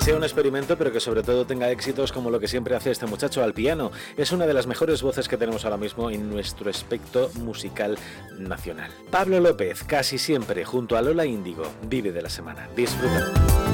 sea un experimento, pero que sobre todo tenga éxitos como lo que siempre hace este muchacho al piano. Es una de las mejores voces que tenemos ahora mismo en nuestro espectro musical nacional. Pablo López, casi siempre, junto a Lola Índigo, vive de la semana. Disfruta.